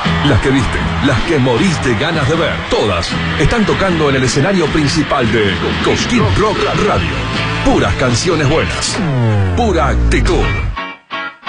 Las que viste, las que moriste ganas de ver, todas están tocando en el escenario principal de Cosquín Rock Radio. Puras canciones buenas, pura actitud.